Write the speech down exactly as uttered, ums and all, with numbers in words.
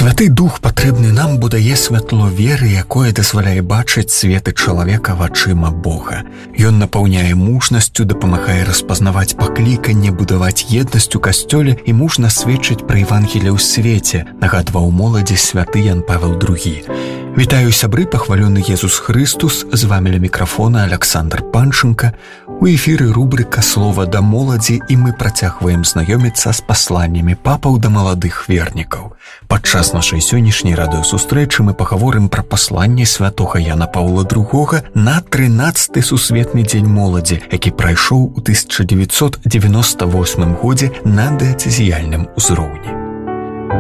Святы Дух патрэбны нам, бо дае святло веры, якое дазваляе бачыць светы чалавека вачыма Бога. Ён напаўняе мужнасцю, дапамагае распазнаваць пакліканне, будаваць еднасць у касцёле і мужна сведчыць пра Евангелие ў свеце, нагадваў моладзі святы Ян Павел другі. Вітаю, сябры, пахвалёны Езус Христус, з вамі ля мікрафона Александр Панченко. У эфіры рубрика «Слова да моладзі» і мы працягваем знаёміцца з пасланнямі папаў да маладых вернікаў. Падчас нашай сённяшняй радыёсустрэчы мы пагаворым пра пасланне святога Яна Паўла другога на трынаццаты сусветны дзень моладзі, які прайшоў у тысяча дзевяцьсот дзевяноста восьмым годзе на дыяцэзіяльным узроўні.